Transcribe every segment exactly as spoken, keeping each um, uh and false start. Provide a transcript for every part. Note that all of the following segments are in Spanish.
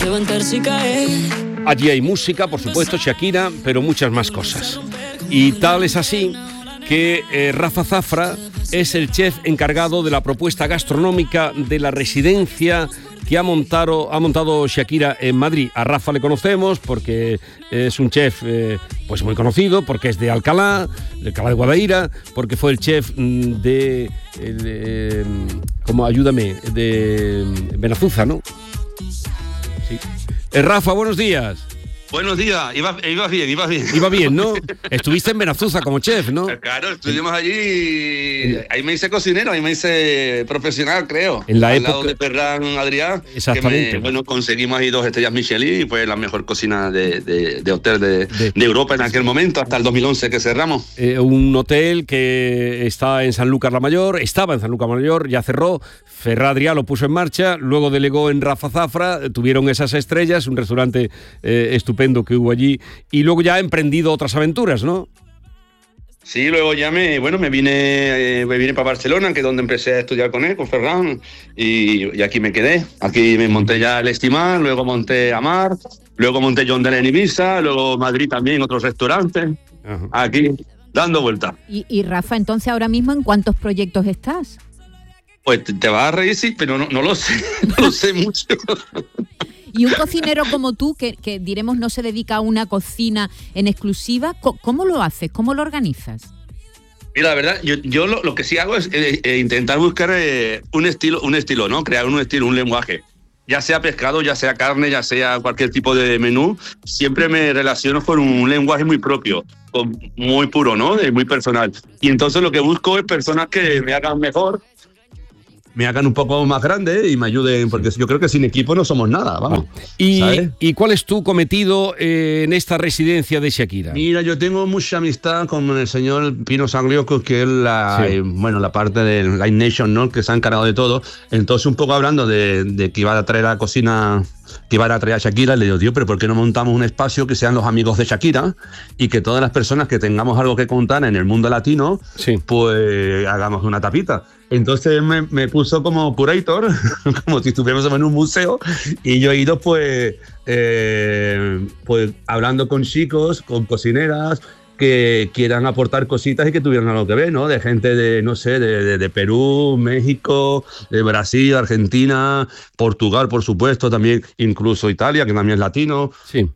levantarse y caer. Allí hay música, por supuesto, Shakira, pero muchas más cosas. Y tal es así que eh, Rafa Zafra es el chef encargado de la propuesta gastronómica de la residencia que ha montado, ha montado Shakira en Madrid. A Rafa le conocemos porque es un chef eh, pues muy conocido, porque es de Alcalá, de Alcalá de Guadaira, porque fue el chef de, de como ayúdame, de Benazuza, ¿no? Sí. Eh, Rafa, buenos días. Buenos días, iba, iba bien, iba bien. Iba bien, ¿no? Estuviste en Benazuza como chef, ¿no? Claro, estuvimos allí y ahí me hice cocinero, ahí me hice profesional, creo. En la Al época... lado de Ferran Adrià. Exactamente. Que me, bueno, conseguimos ahí dos estrellas Michelin y fue la mejor cocina de, de, de hotel de, de... de Europa en aquel momento, hasta el dos mil once que cerramos. Eh, un hotel que está en Sanlúcar la Mayor, estaba en Sanlúcar la Mayor, ya cerró. Ferran Adrià lo puso en marcha, luego delegó en Rafa Zafra, tuvieron esas estrellas, un restaurante eh, estupendo que hubo allí, y luego ya ha emprendido otras aventuras, ¿no? Sí, luego ya me, bueno, me vine, eh, me vine para Barcelona, que es donde empecé a estudiar con él, con Ferran, y, y aquí me quedé. Aquí me monté ya el Estimar, luego monté Amar, luego monté John Dell en Ibiza, luego Madrid también, otros restaurantes, Ajá. Aquí dando vueltas. Y, y Rafa, entonces ahora mismo, ¿en cuántos proyectos estás? Pues te, te vas a reír, sí, pero no, no lo sé, no lo sé mucho. Y un cocinero como tú, que, que diremos no se dedica a una cocina en exclusiva, ¿cómo lo haces? ¿Cómo lo organizas? Mira, la verdad, yo, yo lo, lo que sí hago es eh, eh, intentar buscar eh, un estilo, un estilo, ¿no? Crear un estilo, un lenguaje. Ya sea pescado, ya sea carne, ya sea cualquier tipo de menú, siempre me relaciono con un lenguaje muy propio, muy puro, ¿no? Muy personal. Y entonces lo que busco es personas que me hagan mejor, me hagan un poco más grande y me ayuden, porque yo creo que sin equipo no somos nada, vamos. ¿Y, ¿y cuál es tu cometido eh, en esta residencia de Shakira? Mira, yo tengo mucha amistad con el señor Pino Saglioco, que es la, sí. eh, bueno, la parte de Live Nation, ¿no? Que se ha encargado de todo. Entonces, un poco hablando de, de que iba a traer a la cocina, que iba a traer a Shakira, le digo, tío, pero ¿por qué no montamos un espacio que sean los amigos de Shakira y que todas las personas que tengamos algo que contar en el mundo latino, sí. pues hagamos una tapita? Entonces me, me puso como curator, como si estuviéramos en un museo, y yo he ido pues, eh, pues hablando con chicos, con cocineras que quieran aportar cositas y que tuvieran algo que ver, ¿no? De gente de, no sé, de, de, de Perú, México, de Brasil, Argentina, Portugal, por supuesto, también incluso Italia, que también es latino. Sí.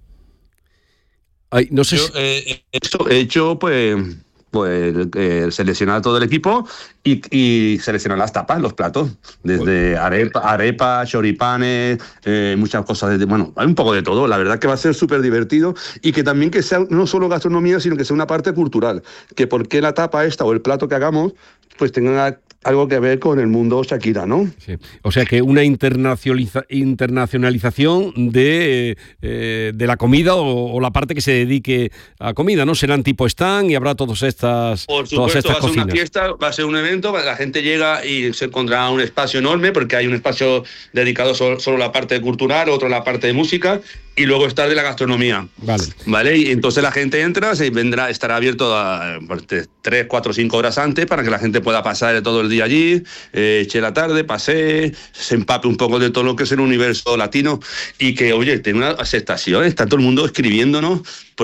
Ay, no sé yo, si... eh, esto he hecho, pues... pues eh, seleccionar todo el equipo y, y seleccionar las tapas, los platos, desde arepa, arepa choripanes, eh, muchas cosas, de, bueno, hay un poco de todo, la verdad que va a ser súper divertido y que también que sea no solo gastronomía, sino que sea una parte cultural, que por qué la tapa esta o el plato que hagamos, pues tenga algo que ver con el mundo Shakira, ¿no? Sí. O sea que una internacionaliza- internacionalización de, eh, de la comida o, o la parte que se dedique a comida, ¿no? Serán tipo stand y habrá todas estas Por supuesto, todas estas va a ser cocinas. Una fiesta, va a ser un evento, la gente llega y se encontrará un espacio enorme porque hay un espacio dedicado solo, solo a la parte cultural, otro a la parte de música y luego está de la gastronomía. Vale. Vale, y entonces la gente entra, se vendrá, estará abierto a tres, cuatro, cinco horas antes para que la gente pueda pasar todo el día allí, eh, eche la tarde, pase, se empape un poco de todo lo que es el universo latino y que, oye, tiene una aceptación, está todo el mundo escribiéndonos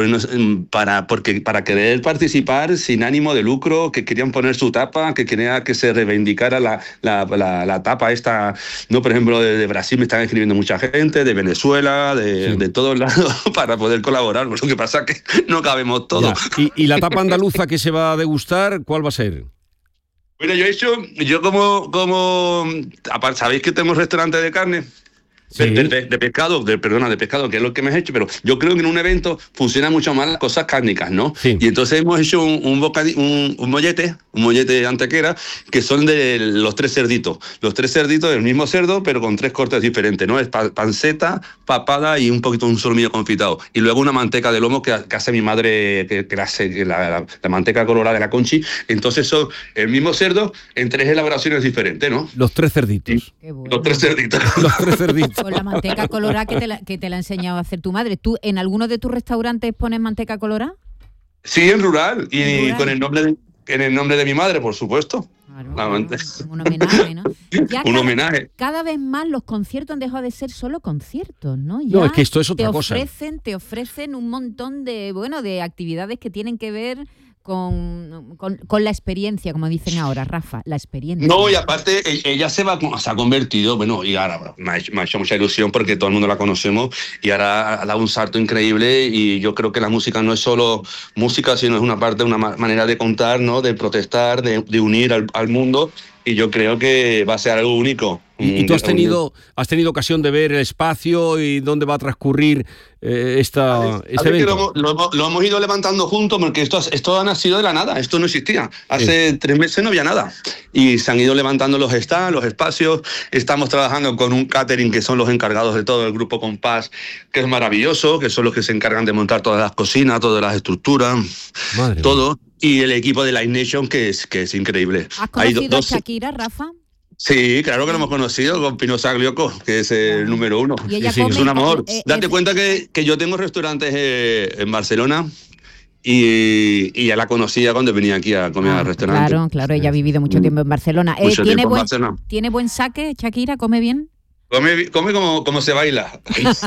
para, porque, para querer participar sin ánimo de lucro, que querían poner su tapa, que quería que se reivindicara la, la, la, la tapa esta, no, por ejemplo, de, de Brasil me están escribiendo mucha gente, de Venezuela, de, sí. de todos lados, para poder colaborar, lo que pasa es que no cabemos todos. ¿Y, ¿Y la tapa andaluza que se va a degustar, cuál va a ser? Bueno, yo he hecho, yo como, como, ¿sabéis que tenemos restaurante de carne? Sí. De, de, de pescado, de, perdona, de pescado, que es lo que me has hecho, pero yo creo que en un evento funciona mucho más las cosas cárnicas, ¿no? Sí. Y entonces hemos hecho un, un, bocadi, un, un mollete, un mollete de antequera, que son de los tres cerditos. Los tres cerditos del mismo cerdo, pero con tres cortes diferentes, ¿no? Es panceta, papada y un poquito un solomillo confitado. Y luego una manteca de lomo que, que hace mi madre, que, que hace la, la, la manteca colorada de la Conchi. Entonces son el mismo cerdo en tres elaboraciones diferentes, ¿no? Los tres cerditos. Qué bueno. Los tres cerditos. Los tres cerditos. Con la manteca colorada que te la, que te la ha enseñado a hacer tu madre. ¿Tú en alguno de tus restaurantes pones manteca colorada? Sí, en rural. Y ¿En rural? con el nombre de, en el nombre de mi madre, por supuesto. Claro, claro, un homenaje, ¿no? Ya un cada, homenaje. Cada vez más los conciertos han dejado de ser solo conciertos, ¿no? Ya no, es que esto es otra te cosa. ofrecen, te ofrecen un montón de, bueno, de actividades que tienen que ver con, con, con la experiencia, como dicen ahora, Rafa, la experiencia. No, y aparte ella se va se ha convertido, bueno, y ahora me ha, hecho, me ha hecho mucha ilusión porque todo el mundo la conocemos y ahora ha dado un salto increíble y yo creo que la música no es solo música, sino es una parte, una manera de contar, ¿no? De protestar, de, de unir al, al mundo y yo creo que va a ser algo único. ¿Y, y tú has tenido, has tenido ocasión de ver el espacio y dónde va a transcurrir eh, esta, a ver, este a ver evento? Lo, lo, lo hemos ido levantando juntos porque esto, esto ha nacido de la nada, esto no existía. Hace sí. tres meses no había nada. Y se han ido levantando los stands, los espacios. Estamos trabajando con un catering que son los encargados de todo el grupo Compás, que es maravilloso, que son los que se encargan de montar todas las cocinas, todas las estructuras, Madre todo. Mía. Y el equipo de Live Nation, que es, que es increíble. ¿Has conocido Hay do, dos... a Shakira, Rafa? Sí, claro que lo hemos conocido con Pino Saglioco, que es el ah. número uno. ¿Y ella sí, come, es un amor. Eh, eh, Date eh, cuenta que, que yo tengo restaurantes eh, en Barcelona y, y ya la conocía cuando venía aquí a comer ah, al restaurante. Claro, claro, ella ha vivido mucho tiempo en Barcelona. Eh, mucho ¿tiene, tiempo buen, en Barcelona. ¿Tiene buen saque, Shakira? ¿Come bien? Come, come como, como se baila.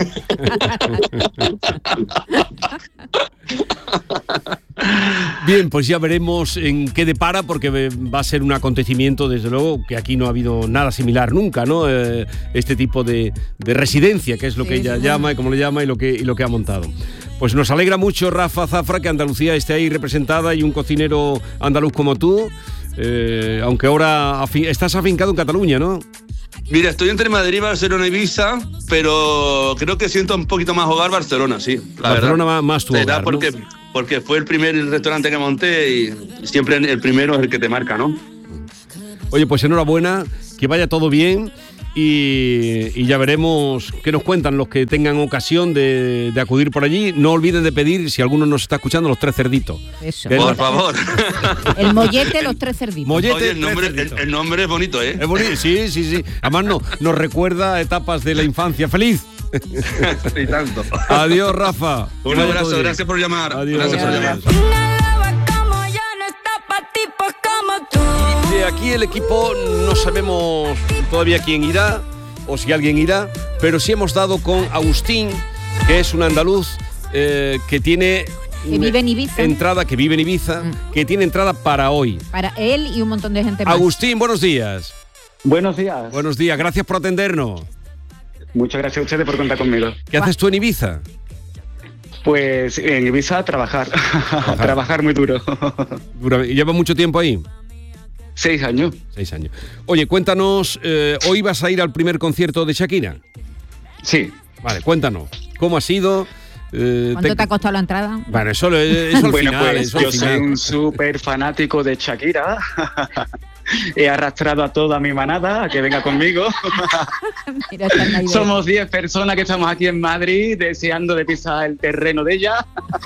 Bien, pues ya veremos en qué depara, porque va a ser un acontecimiento, desde luego, que aquí no ha habido nada similar nunca, ¿no? Eh, este tipo de, de residencia, que es lo sí, que ella sí, llama y cómo le llama y lo que, y lo que ha montado. Pues nos alegra mucho, Rafa Zafra, que Andalucía esté ahí representada y un cocinero andaluz como tú, eh, aunque ahora afi- estás afincado en Cataluña, ¿no? Mira, estoy entre Madrid, Barcelona y Ibiza, pero creo que siento un poquito más hogar Barcelona, sí. La Barcelona verdad. más tu hogar, porque, ¿no? porque fue el primer restaurante que monté y siempre el primero es el que te marca, ¿no? Oye, pues enhorabuena, que vaya todo bien y, y ya veremos qué nos cuentan los que tengan ocasión de, de acudir por allí. No olviden de pedir, si alguno nos está escuchando, los tres cerditos. Eso. Por favor. El mollete, los tres cerditos. Mollete, Oye, el nombre, tres el, el nombre es bonito, ¿eh? Es bonito, sí, sí, sí. Además no, nos recuerda etapas de la infancia. ¡Feliz! Y tanto. Adiós, Rafa. Un abrazo, gracias por llamar. Adiós. Gracias por Adiós. llamar. De aquí el equipo no sabemos todavía quién irá o si alguien irá, pero sí hemos dado con Agustín, que es un andaluz eh, que tiene que vive en Ibiza. entrada, que vive en Ibiza, mm. que tiene entrada para hoy. Para él y un montón de gente más. Agustín, buenos días. Buenos días. Buenos días, gracias por atendernos. Muchas gracias a ustedes por contar conmigo. ¿Qué haces tú en Ibiza? Pues en Ibiza a trabajar, trabajar, trabajar muy duro. ¿Lleva mucho tiempo ahí? Seis años. Seis años. Oye, cuéntanos, eh, ¿hoy vas a ir al primer concierto de Shakira? Sí. Vale, cuéntanos, ¿cómo ha sido? Eh, ¿Cuánto te... te ha costado la entrada? Bueno, eso, eso al bueno, final. Pues eso yo al soy final. un súper fanático de Shakira. He arrastrado a toda mi manada a que venga conmigo. Mira, somos diez personas que estamos aquí en Madrid deseando de pisar el terreno de ella.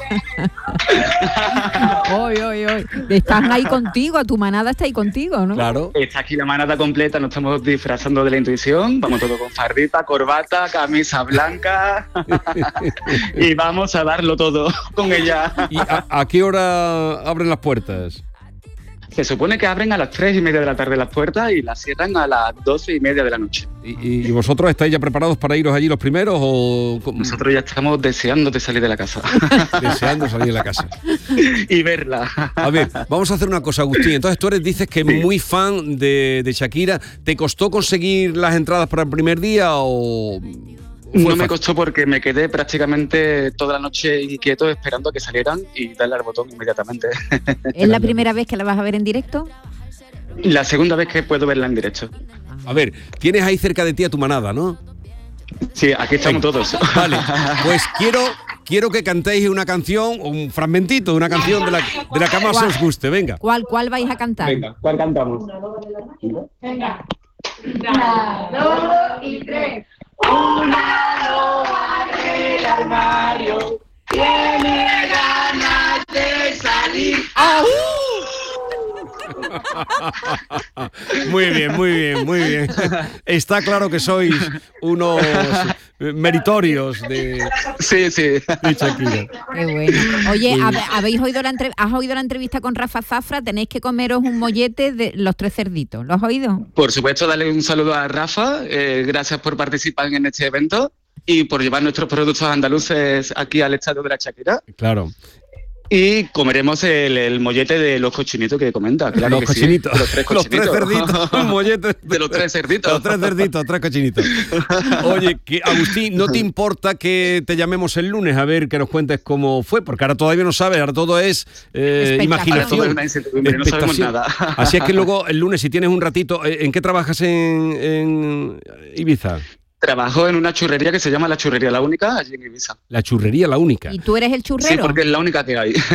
Hoy, hoy, hoy. Están ahí contigo, tu manada está ahí contigo, ¿no? Claro. Está aquí la manada completa, nos estamos disfrazando de la intuición. Vamos todos con fardita, corbata, camisa blanca. Y vamos a darlo todo con ella. ¿Y a, a qué hora abren las puertas? Se supone que abren a las tres y media de la tarde las puertas y las cierran a las doce y media de la noche. ¿Y, y vosotros estáis ya preparados para iros allí los primeros o...? Nosotros ya estamos deseando de salir de la casa. Deseando salir de la casa. Y verla. A ver, vamos a hacer una cosa, Agustín. Entonces tú eres, dices que sí. muy fan de, de Shakira. ¿Te costó conseguir las entradas para el primer día o...? No fácil? Me costó porque me quedé prácticamente toda la noche inquieto esperando a que salieran y darle al botón inmediatamente. ¿Es la primera vez que la vas a ver en directo? La segunda vez que puedo verla en directo. A ver, tienes ahí cerca de ti a tu manada, ¿no? Sí, aquí estamos Venga. todos. Vale, pues quiero, quiero que cantéis una canción, un fragmentito de una canción de la, de la que más os guste, venga. ¿Cuál, cuál vais a cantar? Venga, ¿cuál cantamos? Venga. Una, dos y tres. Una loba del armario tiene ganas de salir. ¡Ah! Muy bien, muy bien, muy bien. Está claro que sois unos meritorios de, sí, sí. de Shakira. Qué bueno. Oye, ¿habéis oído la entre... ¿has oído la entrevista con Rafa Zafra? Tenéis que comeros un mollete de los tres cerditos. ¿Lo has oído? Por supuesto, darle un saludo a Rafa. Eh, gracias por participar en este evento y por llevar nuestros productos andaluces aquí al estadio de la Shakira. Claro. Y comeremos el, el mollete de los cochinitos que comenta, claro. Los que cochinitos. Sí, los tres cochinitos. Los tres cerditos. Un mollete. De los tres cerditos. Los tres cerditos, tres cochinitos. Oye, que Agustín, ¿no te importa que te llamemos el lunes a ver que nos cuentes cómo fue? Porque ahora todavía no sabes, ahora todo es eh, imaginación. No sabemos nada. Así es que luego el lunes, si tienes un ratito, ¿en qué trabajas en, en Ibiza? Trabajo en una churrería que se llama La Churrería La Única, allí en Ibiza. La Churrería La Única. ¿Y tú eres el churrero? Sí, porque es la única que hay.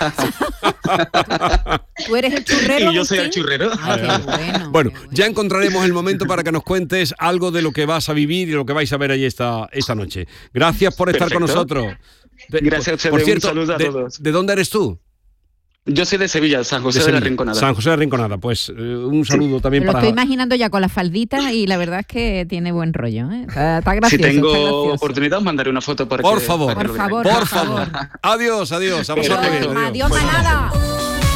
¿Tú eres el churrero? Y yo soy el churrero. Ah, qué bueno, bueno, qué bueno, ya encontraremos el momento para que nos cuentes algo de lo que vas a vivir y lo que vais a ver ahí esta, esta noche. Gracias por estar Perfecto. con nosotros. De, Gracias a ustedes, por cierto, un saludo a de, todos. ¿De dónde eres tú? Yo soy de Sevilla, San José de, de la Rinconada. San José de la Rinconada, pues eh, un saludo sí. también Me lo para... estoy imaginando ya con la faldita y la verdad es que tiene buen rollo, ¿eh? Está, está gracioso. Si tengo está gracioso. oportunidad, os mandaré una foto para por que... favor, para por que favor, lo por favor. Adiós, adiós. A vosotros. Adiós, manada.